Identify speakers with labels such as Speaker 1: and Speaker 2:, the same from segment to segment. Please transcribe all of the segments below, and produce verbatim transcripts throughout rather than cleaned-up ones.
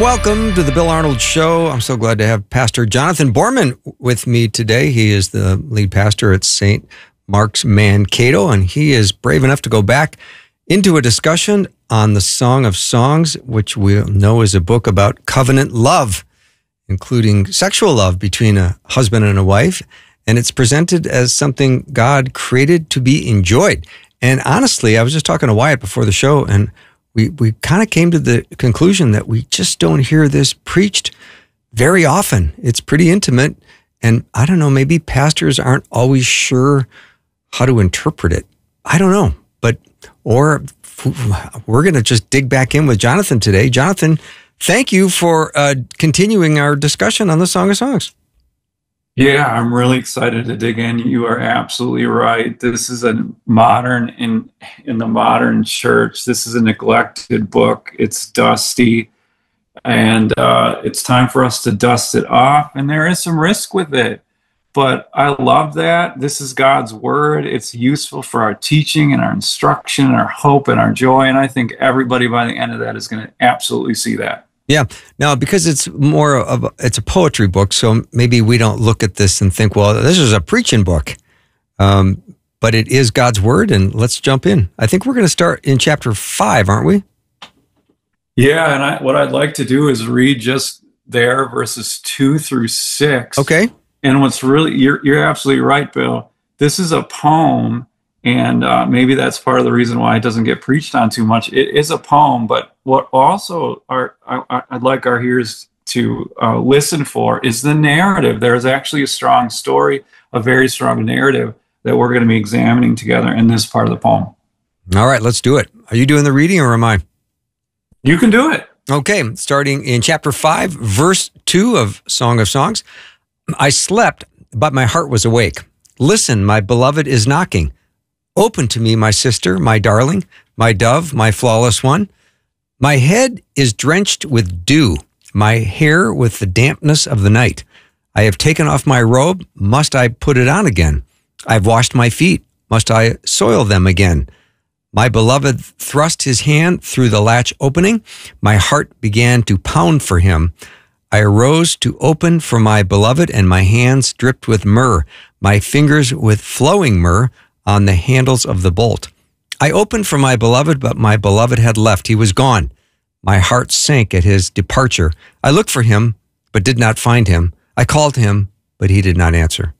Speaker 1: Welcome to the Bill Arnold Show. I'm so glad to have Pastor Jonathan Borman with me today. He is the lead pastor at Saint Mark's Mankato, and he is brave enough to go back into a discussion on the Song of Songs, which we know is a book about covenant love, including sexual love between a husband and a wife. And it's presented as something God created to be enjoyed. And honestly, I was just talking to Wyatt before the show, and we, we kind of came to the conclusion that we just don't hear this preached very often. It's pretty intimate. And I don't know, maybe pastors aren't always sure how to interpret it. I don't know. But, or we're going to just dig back in with Jonathan today. Jonathan, thank you for uh, continuing our discussion on the Song of Songs.
Speaker 2: Yeah, I'm really excited to dig in. You are absolutely right. This is a modern, in in the modern church, this is a neglected book. It's dusty, and uh, it's time for us to dust it off. And there is some risk with it, but I love that. This is God's word. It's useful for our teaching and our instruction and our hope and our joy. And I think everybody by the end of that is going to absolutely see that.
Speaker 1: Yeah. Now, because it's more of a, it's a poetry book, so maybe we don't look at this and think, well, this is a preaching book. Um, but it is God's word, and let's jump in. I think we're going to start in chapter five, aren't we?
Speaker 2: Yeah, and I, what I'd like to do is read just there verses two through six.
Speaker 1: Okay.
Speaker 2: And what's really, you're you're absolutely right, Bill. This is a poem. And uh, maybe that's part of the reason why it doesn't get preached on too much. It is a poem, but what also our, I, I'd like our hearers to uh, listen for is the narrative. There's actually a strong story, a very strong narrative that we're going to be examining together in this part of the poem.
Speaker 1: All right, let's do it. Are you doing the reading or am I?
Speaker 2: You can do it.
Speaker 1: Okay, starting in chapter five, verse two of Song of Songs. I slept, but my heart was awake. Listen, my beloved is knocking. Open to me, my sister, my darling, my dove, my flawless one. My head is drenched with dew, my hair with the dampness of the night. I have taken off my robe. Must I put it on again? I've washed my feet. Must I soil them again? My beloved thrust his hand through the latch opening. My heart began to pound for him. I arose to open for my beloved, and my hands dripped with myrrh, my fingers with flowing myrrh, on the handles of the bolt. I opened for my beloved, but my beloved had left. He was gone. My heart sank at his departure. I looked for him, but did not find him. I called him, but he did not answer.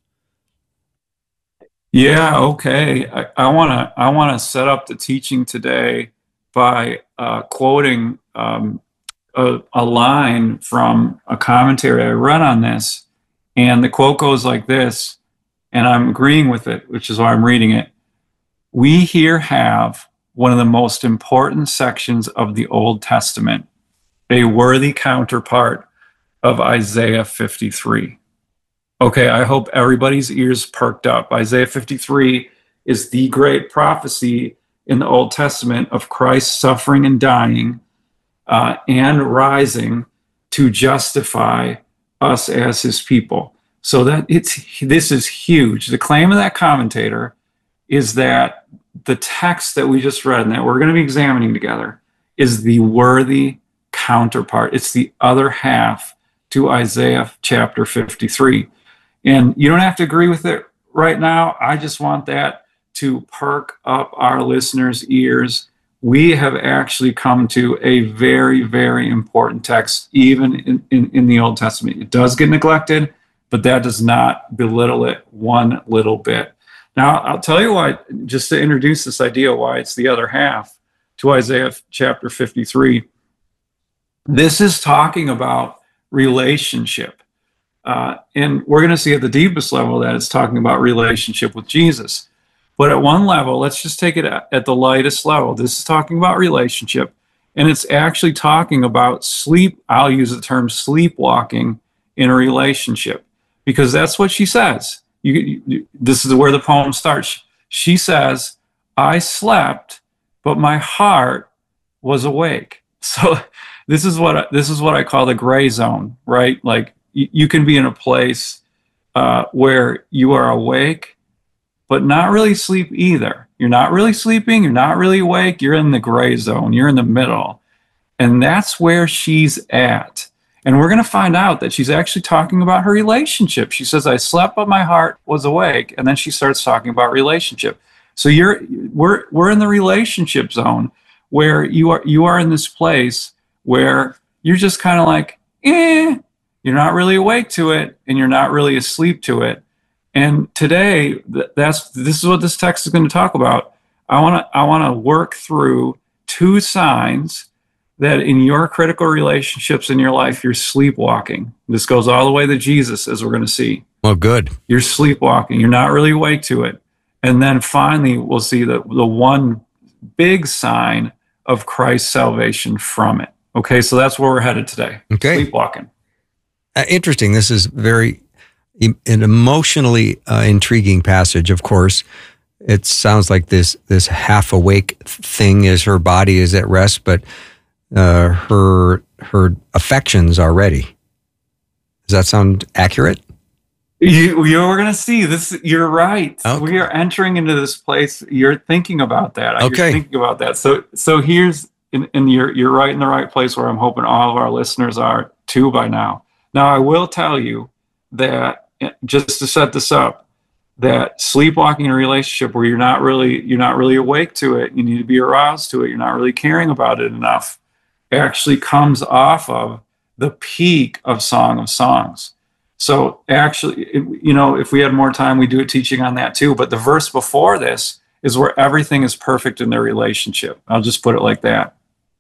Speaker 2: Yeah, okay. I want to I want to set up the teaching today by uh, quoting um, a, a line from a commentary I read on this, and the quote goes like this. And I'm agreeing with it, which is why I'm reading it. We here have one of the most important sections of the Old Testament, a worthy counterpart of Isaiah fifty-three. Okay, I hope everybody's ears perked up. Isaiah fifty-three is the great prophecy in the Old Testament of Christ suffering and dying uh, and rising to justify us as his people. So that it's this is huge. The claim of that commentator is that the text that we just read and that we're going to be examining together is the worthy counterpart. It's the other half to Isaiah chapter fifty-three. And you don't have to agree with it right now. I just want that to perk up our listeners' ears. We have actually come to a very, very important text, even in, in, in the Old Testament. It does get neglected, but that does not belittle it one little bit. Now, I'll tell you why, just to introduce this idea, why it's the other half to Isaiah chapter fifty-three. This is talking about relationship. Uh, and we're going to see at the deepest level that it's talking about relationship with Jesus. But at one level, let's just take it at, at the lightest level. This is talking about relationship, and it's actually talking about sleep. I'll use the term sleepwalking in a relationship, because that's what she says. You, you, this is where the poem starts. She says, I slept, but my heart was awake. So this is what this is what I call the gray zone, right? Like you, you can be in a place uh, where you are awake, but not really sleep either. You're not really sleeping. You're not really awake. You're in the gray zone. You're in the middle. And that's where she's at. And we're going to find out that she's actually talking about her relationship. She says, I slept, but my heart was awake. And then she starts talking about relationship. So you're we're we're in the relationship zone where you are you are in this place where you're just kind of like, eh, you're not really awake to it, and you're not really asleep to it. And today, that's this is what this text is going to talk about. I want to I want to work through two signs that in your critical relationships in your life, you're sleepwalking. This goes all the way to Jesus, as we're going to see.
Speaker 1: Well, good.
Speaker 2: You're sleepwalking. You're not really awake to it. And then finally, we'll see the, the one big sign of Christ's salvation from it. Okay, so that's where we're headed today.
Speaker 1: Okay.
Speaker 2: Sleepwalking.
Speaker 1: Uh, interesting. This is very an emotionally uh, intriguing passage, of course. It sounds like this this half awake thing is her body is at rest, but uh, her her affections are ready. Does that sound accurate?
Speaker 2: You you're going to see this. You're right.
Speaker 1: Okay.
Speaker 2: We are entering into this place. You're thinking about that.
Speaker 1: Okay.
Speaker 2: You're thinking about that. So so here's and, and you're you're right in the right place where I'm hoping all of our listeners are too by now. Now I will tell you that just to set this up, that sleepwalking in a relationship where you're not really you're not really awake to it, you need to be aroused to it, you're not really caring about it enough, actually comes off of the peak of Song of Songs. So actually, you know, if we had more time, we do a teaching on that too. But the verse before this is where everything is perfect in their relationship. I'll just put it like that.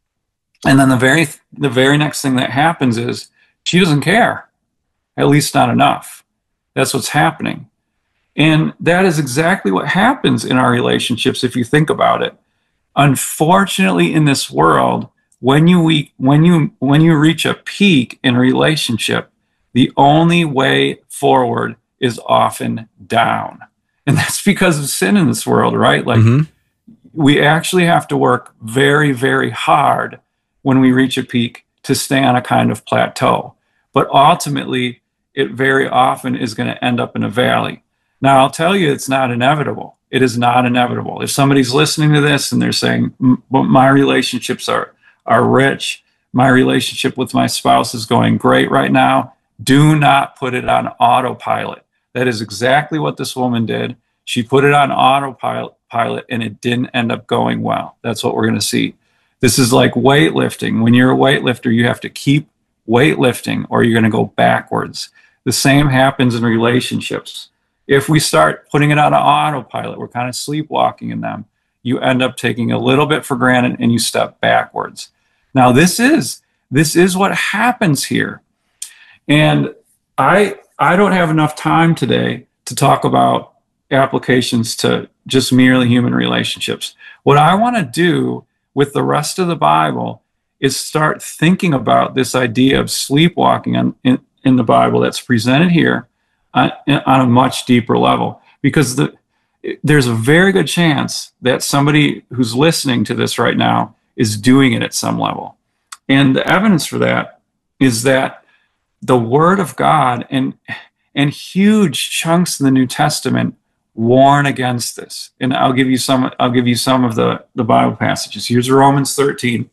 Speaker 2: And then the very the very next thing that happens is she doesn't care, at least not enough. That's what's happening. And that is exactly what happens in our relationships if you think about it. Unfortunately, in this world, when you we, when you when you reach a peak in a relationship, the only way forward is often down. And that's because of sin in this world, right? Like mm-hmm. we actually have to work very, very hard when we reach a peak to stay on a kind of plateau. But ultimately, it very often is going to end up in a valley. Now, I'll tell you, it's not inevitable. It is not inevitable. If somebody's listening to this and they're saying, my relationships are, are rich, my relationship with my spouse is going great right now, do not put it on autopilot. That is exactly what this woman did. She put it on autopilot, pilot, and it didn't end up going well. That's what we're going to see. This is like weightlifting. When you're a weightlifter, you have to keep weightlifting or you're going to go backwards. The same happens in relationships. If we start putting it on autopilot, we're kind of sleepwalking in them, you end up taking a little bit for granted and you step backwards. Now, this is this is what happens here. And I I don't have enough time today to talk about applications to just merely human relationships. What I want to do with the rest of the Bible is start thinking about this idea of sleepwalking on, in, in the Bible that's presented here on, on a much deeper level. Because the, there's a very good chance that somebody who's listening to this right now is doing it at some level. And the evidence for that is that the Word of God and and huge chunks in the New Testament warn against this. And I'll give you some I'll give you some of the, the Bible passages. Here's Romans thirteen.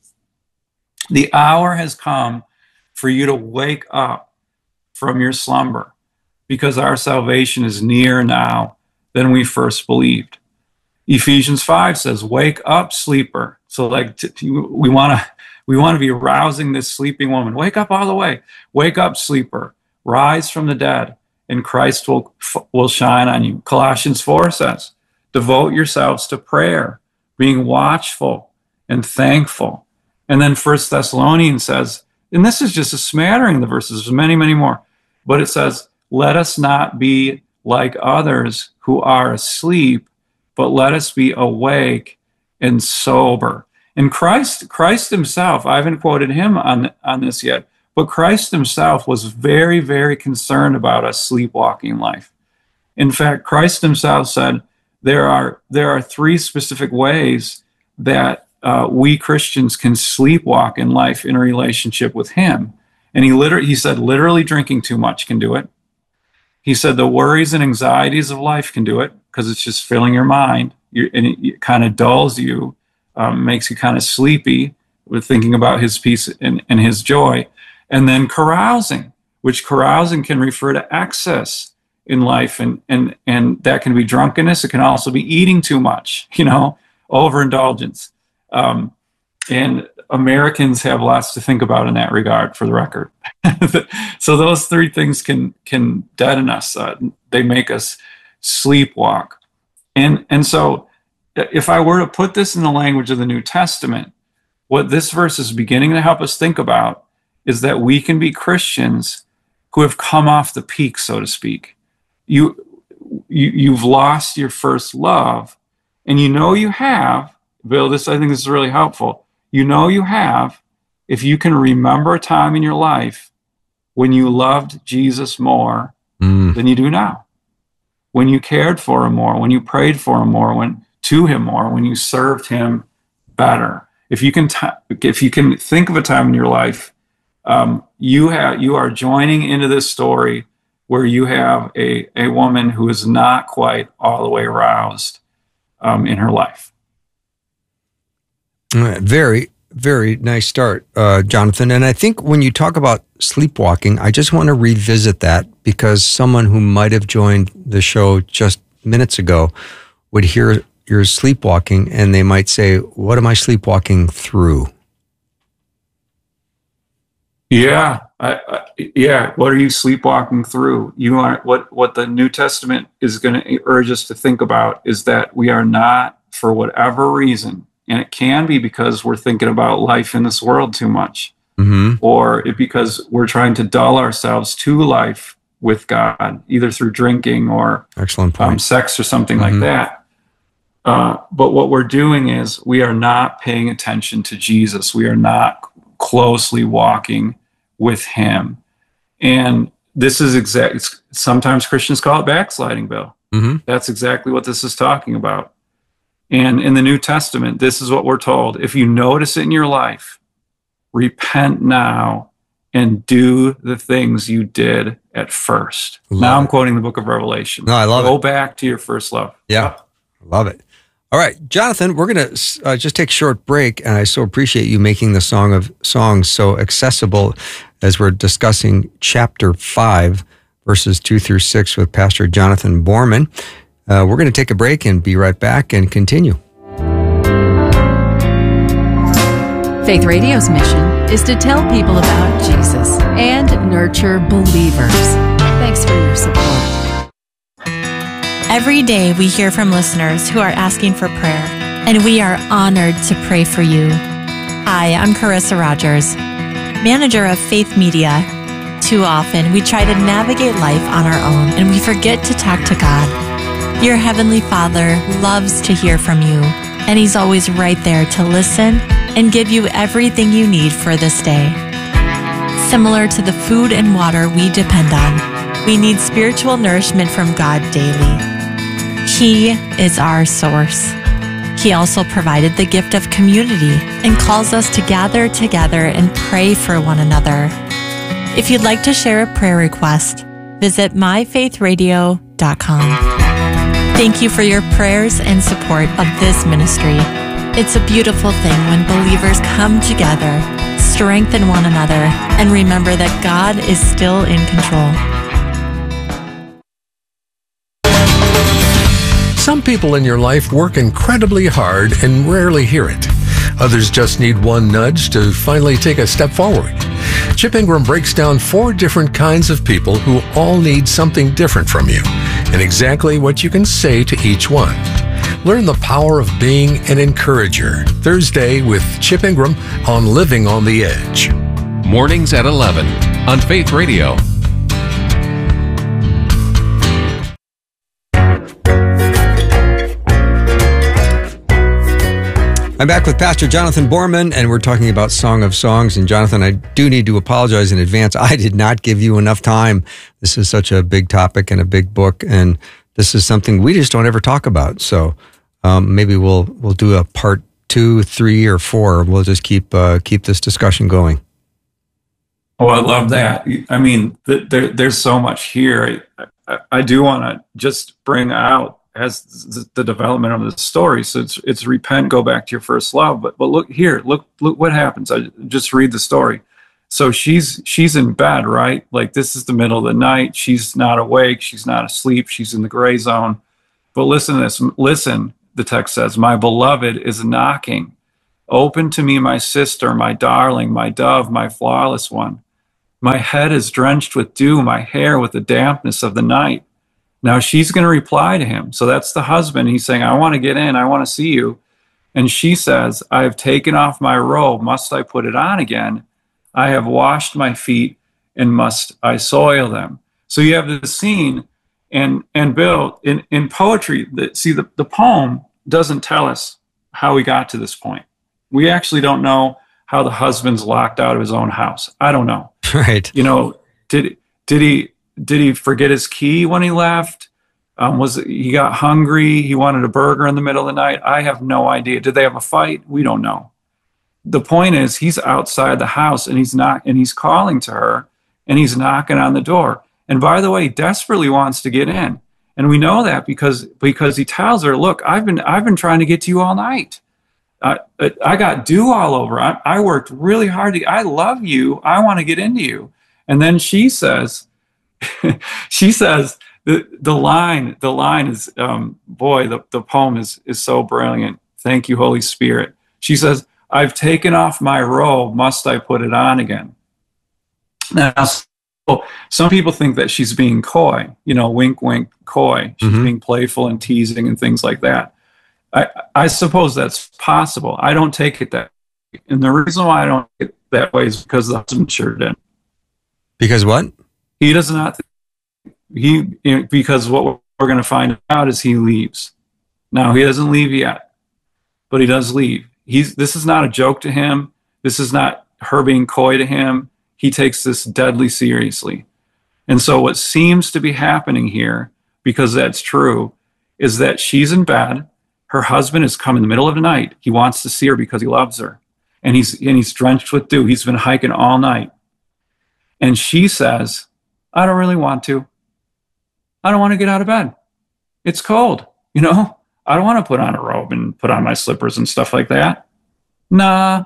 Speaker 2: The hour has come for you to wake up from your slumber, because our salvation is nearer now than we first believed. Ephesians five says, wake up, sleeper. So like t- t- we want to we want to be arousing this sleeping woman. Wake up all the way. Wake up, sleeper. Rise from the dead, and Christ will will shine on you. Colossians four says, devote yourselves to prayer, being watchful and thankful. And then First Thessalonians says, and this is just a smattering of the verses, there's many, many more, but it says, let us not be like others who are asleep, but let us be awake and sober. And Christ, Christ himself, I haven't quoted him on, on this yet, but Christ himself was very, very concerned about us sleepwalking life. In fact, Christ himself said there are there are three specific ways that uh, we Christians can sleepwalk in life in a relationship with him. And he literally he said literally drinking too much can do it. He said the worries and anxieties of life can do it because it's just filling your mind, You're, and it, it kind of dulls you, um, makes you kind of sleepy. with thinking about his peace and, and his joy. And then carousing, which carousing can refer to excess in life, and and and that can be drunkenness. It can also be eating too much, you know, overindulgence. Um, and Americans have lots to think about in that regard, for the record. So those three things can can deaden us. Uh, they make us sleepwalk. And and so if I were to put this in the language of the New Testament, what this verse is beginning to help us think about is that we can be Christians who have come off the peak, so to speak. You, you you've lost your first love, and you know you have. Bill, this I think this is really helpful. You know you have, if you can remember a time in your life when you loved Jesus more mm. than you do now, when you cared for him more, when you prayed for him more, when to him more, when you served him better. If you can, t- if you can think of a time in your life, um, you have you are joining into this story where you have a a woman who is not quite all the way aroused um, in her life.
Speaker 1: Very, very nice start, uh, Jonathan. And I think when you talk about sleepwalking, I just want to revisit that, because someone who might have joined the show just minutes ago would hear you're sleepwalking and they might say, what am I sleepwalking through?
Speaker 2: Yeah, I, I, yeah. What are you sleepwalking through? You are what what the New Testament is going to urge us to think about is that we are not, for whatever reason, and it can be because we're thinking about life in this world too much, mm-hmm. or it because we're trying to dull ourselves to life with God, either through drinking or
Speaker 1: excellent point.
Speaker 2: Um, sex or something mm-hmm. like that. Uh, but what we're doing is we are not paying attention to Jesus. We are not closely walking with him. And this is exactly, sometimes Christians call it backsliding, Bill. Mm-hmm. That's exactly what this is talking about. And in the New Testament, this is what we're told. If you notice it in your life, repent now and do the things you did at first. Love now I'm it. Quoting the book of Revelation.
Speaker 1: No, I love
Speaker 2: Go
Speaker 1: it.
Speaker 2: Go back to your first love.
Speaker 1: Yeah, love it. All right, Jonathan, we're going to uh, just take a short break, and I so appreciate you making the Song of Songs so accessible as we're discussing chapter five, verses two through six with Pastor Jonathan Borman. Uh, we're going to take a break and be right back and continue.
Speaker 3: Faith Radio's mission is to tell people about Jesus and nurture believers. Thanks for your support.
Speaker 4: Every day we hear from listeners who are asking for prayer, and we are honored to pray for you. Hi, I'm Carissa Rogers, manager of Faith Media. Too often we try to navigate life on our own, and we forget to talk to God. Your Heavenly Father loves to hear from you, and He's always right there to listen and give you everything you need for this day. Similar to the food and water we depend on, we need spiritual nourishment from God daily. He is our source. He also provided the gift of community and calls us to gather together and pray for one another. If you'd like to share a prayer request, visit my faith radio dot com. Thank you for your prayers and support of this ministry. It's a beautiful thing when believers come together, strengthen one another, and remember that God is still in control.
Speaker 5: Some people in your life work incredibly hard and rarely hear it. Others just need one nudge to finally take a step forward. Chip Ingram breaks down four different kinds of people who all need something different from you, and exactly what you can say to each one. Learn the power of being an encourager. Thursday with Chip Ingram on Living on the Edge.
Speaker 6: Mornings at eleven on Faith Radio.
Speaker 1: I'm back with Pastor Jonathan Borman, and we're talking about Song of Songs. And Jonathan, I do need to apologize in advance. I did not give you enough time. This is such a big topic and a big book, and this is something we just don't ever talk about. So um, maybe we'll we'll do a part two, three, or four. We'll just keep uh, keep this discussion going.
Speaker 2: Oh, I love that. I mean, th- there, there's so much here. I, I, I do want to just bring out has the, the development of the story. So it's it's repent, go back to your first love. But but look here, look look what happens. I just read the story. So she's she's in bed, right? Like this is the middle of the night. She's not awake. She's not asleep. She's in the gray zone. But listen to this. Listen, the text says, "My beloved is knocking. Open to me, my sister, my darling, my dove, my flawless one. My head is drenched with dew, my hair with the dampness of the night." Now she's going to reply to him. So that's the husband. He's saying, "I want to get in. I want to see you." And she says, "I have taken off my robe. Must I put it on again? I have washed my feet, and must I soil them?" So you have this scene, and and Bill, in, in poetry, the, see, the, the poem doesn't tell us how we got to this point. We actually don't know how the husband's locked out of his own house. I don't know.
Speaker 1: Right.
Speaker 2: You know, did did he did he forget his key when he left? Um, was it, he got hungry? He wanted a burger in the middle of the night? I have no idea. Did they have a fight? We don't know. The point is, he's outside the house, and he's not, and he's calling to her, and he's knocking on the door. And by the way, he desperately wants to get in, and we know that because because he tells her, "Look, I've been I've been trying to get to you all night. I I got dew all over. I, I worked really hard. To, I love you. I want to get into you." And then she says, she says the the line the line is um, boy the the poem is is so brilliant. Thank you, Holy Spirit. She says, "I've taken off my robe. Must I put it on again?" Now, some people think that she's being coy. You know, wink, wink, coy. She's mm-hmm. being playful and teasing and things like that. I, I suppose that's possible. I don't take it that way. And the reason why I don't take it that way is because the husband sure did.
Speaker 1: Because what?
Speaker 2: He does not. He because what we're going to find out is he leaves. Now, he doesn't leave yet, but he does leave. He's. This is not a joke to him. This is not her being coy to him. He takes this deadly seriously. And so what seems to be happening here, because that's true, is that she's in bed. Her husband has come in the middle of the night. He wants to see her because he loves her. And he's and he's drenched with dew. He's been hiking all night. And she says, "I don't really want to. I don't want to get out of bed. It's cold, you know? I don't want to put on a robe and put on my slippers and stuff like that. Nah."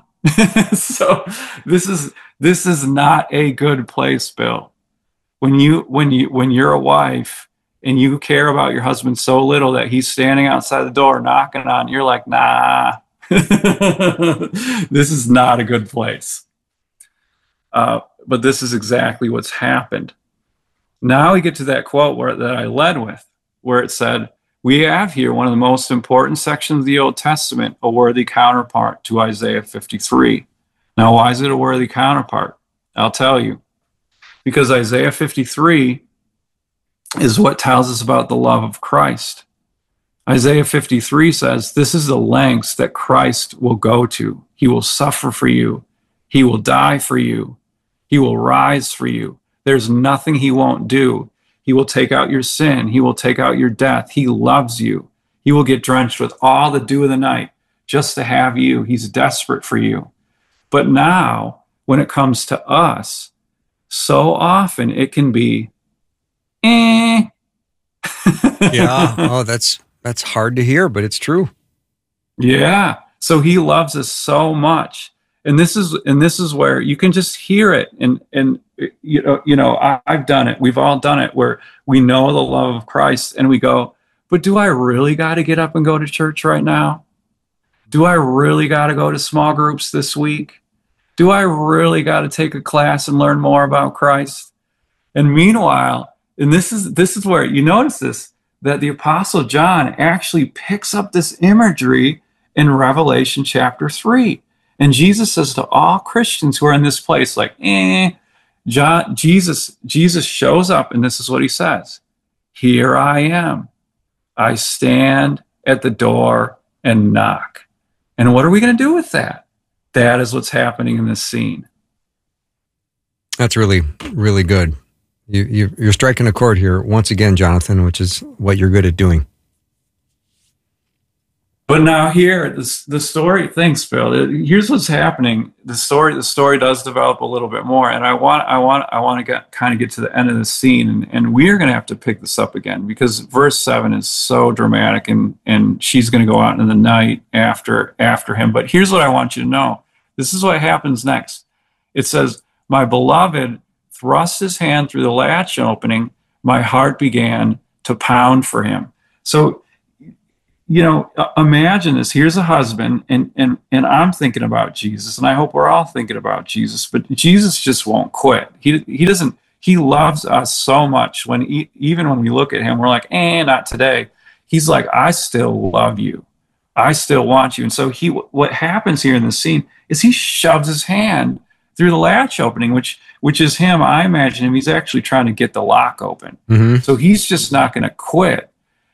Speaker 2: So this is this is not a good place, Bill. When you when you when you're a wife and you care about your husband so little that he's standing outside the door knocking on, you're like, nah, this is not a good place. Uh, but this is exactly what's happened. Now we get to that quote where that I led with, where it said, we have here one of the most important sections of the Old Testament, a worthy counterpart to Isaiah fifty-three. Now, why is it a worthy counterpart? I'll tell you. Because Isaiah fifty-three is what tells us about the love of Christ. Isaiah fifty-three says, this is the lengths that Christ will go to. He will suffer for you. He will die for you. He will rise for you. There's nothing he won't do. He will take out your sin. He will take out your death. He loves you. He will get drenched with all the dew of the night just to have you. He's desperate for you. But now, when it comes to us, so often it can be, eh.
Speaker 1: Yeah. Oh, that's that's hard to hear, but it's true.
Speaker 2: Yeah. So he loves us so much. And this is and this is where you can just hear it. And and you know, you know, I, I've done it. We've all done it where we know the love of Christ and we go, but do I really got to get up and go to church right now? Do I really got to go to small groups this week? Do I really got to take a class and learn more about Christ? And meanwhile, and this is this is where you notice this, that the Apostle John actually picks up this imagery in Revelation chapter three. And Jesus says to all Christians who are in this place, like, eh, John, Jesus, Jesus shows up, and this is what he says. Here I am. I stand at the door and knock. And what are we going to do with that? That is what's happening in this scene.
Speaker 1: That's really, really good. You, you, you're striking a chord here once again, Jonathan, which is what you're good at doing.
Speaker 2: But now here, this, the story, thanks, Bill. Here's what's happening. The story, the story does develop a little bit more. And I want, I want, I want to get kind of get to the end of the scene. And, and we're going to have to pick this up again because verse seven is so dramatic, and, and she's going to go out in the night after, after him. But here's what I want you to know. This is what happens next. It says, my beloved thrust his hand through the latch opening. My heart began to pound for him. So, you know, imagine this. Here's a husband, and, and, and I'm thinking about Jesus, and I hope we're all thinking about Jesus, but Jesus just won't quit. He, he doesn't, he loves us so much. When he, even when we look at him, we're like, eh, not today. He's like, I still love you. I still want you. And so he, what happens here in the scene is he shoves his hand through the latch opening, which, which is him. I imagine him. He's actually trying to get the lock open. Mm-hmm. So he's just not going to quit.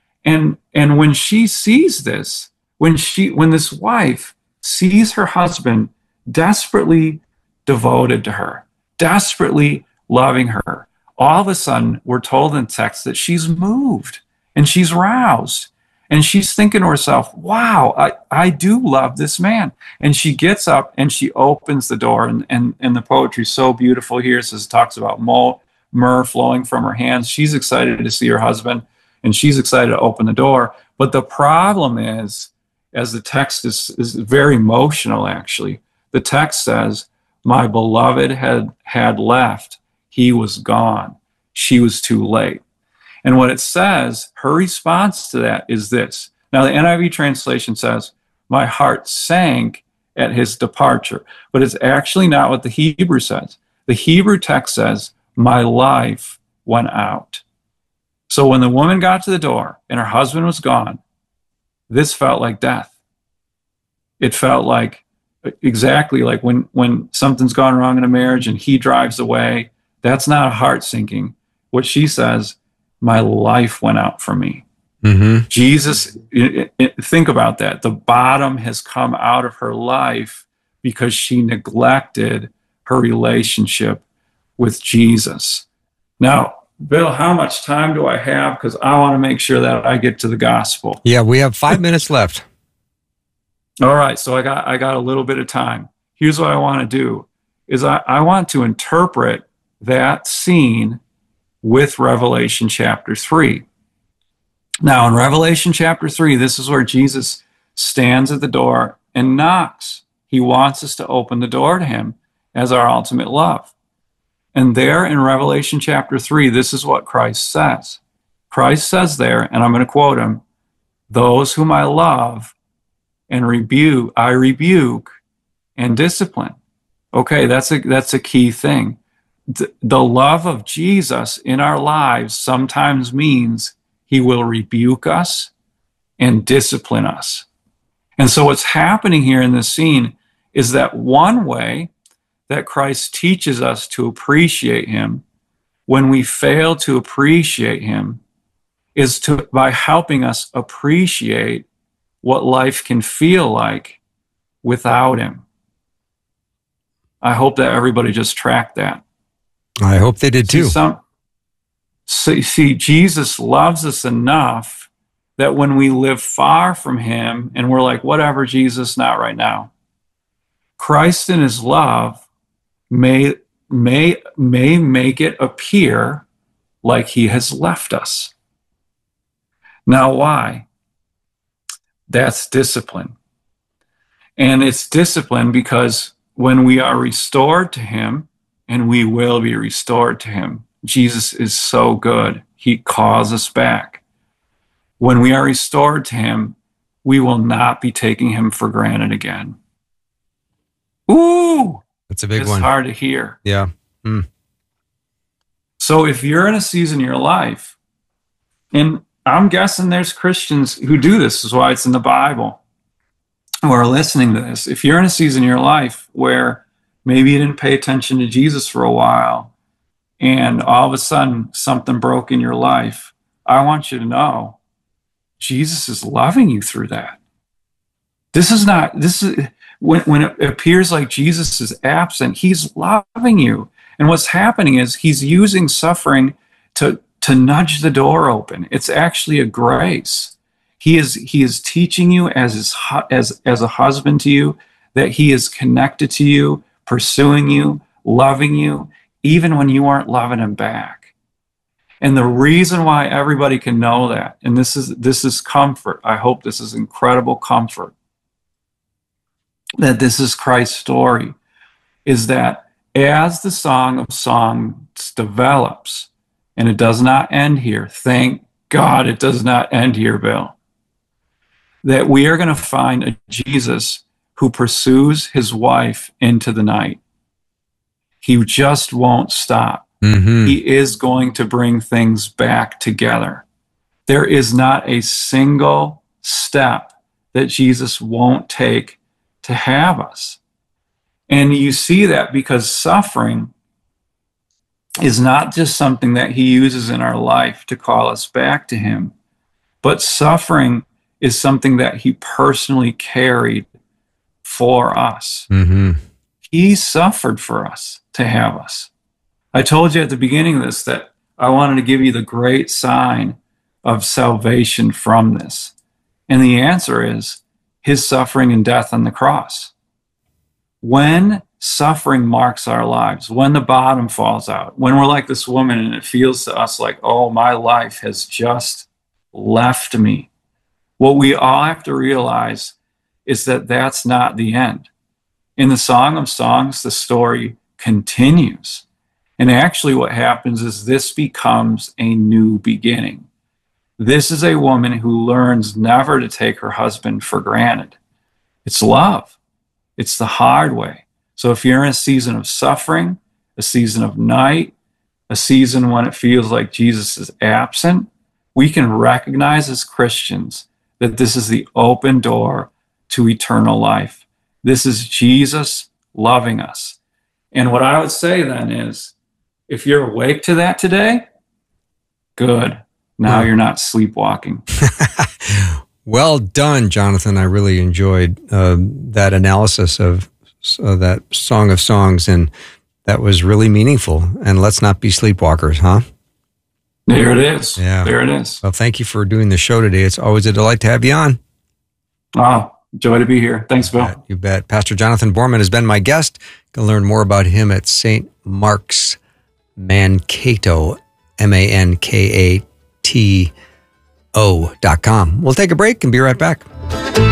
Speaker 2: And and when she sees this, when she when this wife sees her husband desperately devoted to her, desperately loving her, all of a sudden we're told in text that she's moved and she's roused. And she's thinking to herself, wow, I, I do love this man. And she gets up and she opens the door. And, and, and the poetry is so beautiful here. It says, it talks about myrrh flowing from her hands. She's excited to see her husband. And she's excited to open the door. But the problem is, as the text is, is very emotional, actually, the text says, my beloved had, had left. He was gone. She was too late. And what it says, her response to that is this. Now, the N I V translation says, my heart sank at his departure. But it's actually not what the Hebrew says. The Hebrew text says, my life went out. So when the woman got to the door and her husband was gone, this felt like death. It felt like exactly like when, when something's gone wrong in a marriage and he drives away. That's not a heart sinking. What she says, my life went out from me. Mm-hmm. Jesus, it, it, think about that. The bottom has come out of her life because she neglected her relationship with Jesus. Now, Bill, how much time do I have? Because I want to make sure that I get to the gospel.
Speaker 1: Yeah, we have five minutes left.
Speaker 2: All right, so I got I got a little bit of time. Here's what I want to do, is I, I want to interpret that scene with Revelation chapter three. Now, in Revelation chapter three, this is where Jesus stands at the door and knocks. He wants us to open the door to him as our ultimate love. And there in Revelation chapter three, this is what Christ says. Christ says there, and I'm going to quote him, those whom I love and rebuke, I rebuke and discipline. Okay, that's a, that's a key thing. The, the love of Jesus in our lives sometimes means he will rebuke us and discipline us. And so what's happening here in this scene is that one way that Christ teaches us to appreciate him when we fail to appreciate him is to by helping us appreciate what life can feel like without him. I hope that everybody just tracked that.
Speaker 1: I hope they did too.
Speaker 2: See, some, see, see, Jesus loves us enough that when we live far from him and we're like, whatever, Jesus, not right now, Christ in his love may may may make it appear like he has left us. Now, why? That's discipline. And it's discipline because when we are restored to him, and we will be restored to him, Jesus is so good, he calls us back. When we are restored to him, we will not be taking him for granted again. Ooh!
Speaker 1: That's a big
Speaker 2: it's
Speaker 1: one.
Speaker 2: It's hard to hear.
Speaker 1: Yeah. Mm.
Speaker 2: So if you're in a season in your life, and I'm guessing there's Christians who do this, is why it's in the Bible, who are listening to this. If you're in a season in your life where maybe you didn't pay attention to Jesus for a while, and all of a sudden something broke in your life, I want you to know Jesus is loving you through that. This is not, this is, when, when it appears like Jesus is absent, he's loving you. And what's happening is he's using suffering to, to nudge the door open. It's actually a grace. He is, he is teaching you as, his, hu- as, as a husband to you, that he is connected to you, pursuing you, loving you, even when you aren't loving him back. And the reason why everybody can know that, and this is, this is comfort. I hope this is incredible comfort, that this is Christ's story, is that as the Song of Songs develops, and it does not end here, thank God it does not end here, Bill, that we are going to find a Jesus who pursues his wife into the night. He just won't stop.
Speaker 1: Mm-hmm.
Speaker 2: He is going to bring things back together. There is not a single step that Jesus won't take to have us. And you see that because suffering is not just something that he uses in our life to call us back to him, but suffering is something that he personally carried for us.
Speaker 1: Mm-hmm.
Speaker 2: He suffered for us to have us. I told you at the beginning of this that I wanted to give you the great sign of salvation from this. And the answer is his suffering and death on the cross. When suffering marks our lives, when the bottom falls out, when we're like this woman and it feels to us like, oh, my life has just left me, what we all have to realize is that that's not the end. In the Song of Songs, the story continues. And actually what happens is this becomes a new beginning. This is a woman who learns never to take her husband for granted. It's love. It's the hard way. So if you're in a season of suffering, a season of night, a season when it feels like Jesus is absent, we can recognize as Christians that this is the open door to eternal life. This is Jesus loving us. And what I would say then is, if you're awake to that today, good. Now you're not sleepwalking.
Speaker 1: Well done, Jonathan. I really enjoyed uh, that analysis of uh, that Song of Songs, and that was really meaningful. And let's not be sleepwalkers, huh?
Speaker 2: There it is.
Speaker 1: Yeah.
Speaker 2: There it is.
Speaker 1: Well, thank you for doing the show today. It's always a delight to have you on.
Speaker 2: Oh, joy to be here. Thanks, Bill.
Speaker 1: You bet. You bet. Pastor Jonathan Borman has been my guest. You can learn more about him at Saint Mark's Mankato, M A N K A T O dot com. We'll take a break and be right back.